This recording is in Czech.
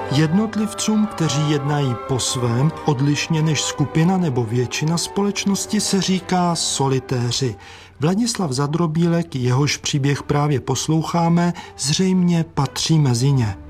Jednotlivcům, kteří jednají po svém, odlišně než skupina nebo většina společnosti, se říká solitéři. Vladislav Zadrobílek, jehož příběh právě posloucháme, zřejmě patří mezi ně.